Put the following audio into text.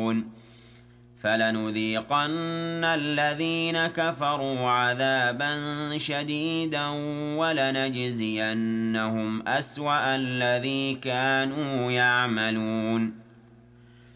يعملون فلنذيقن الذين كفروا عذابا شديدا ولنجزينهم أسوأ الذي كانوا يعملون